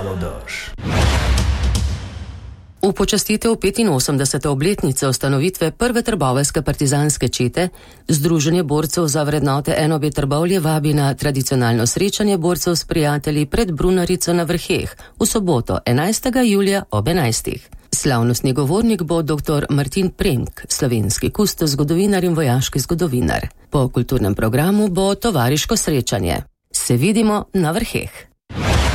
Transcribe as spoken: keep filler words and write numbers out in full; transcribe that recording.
malo drž. V počastitev petinosemdesete obletnice ustanovitve prve trboveljske partizanske čete Združenje borcev za vrednote N O B Trbovlje vabi na tradicionalno srečanje borcev s prijatelji pred Brunarico na Vrheh v soboto enajstega julija ob enajstih. Slavnostni govornik bo dr. Martin Premk, slovenski kustos, zgodovinar in vojaški zgodovinar. Po kulturnem programu bo tovariško srečanje. Se vidimo na Vrheh.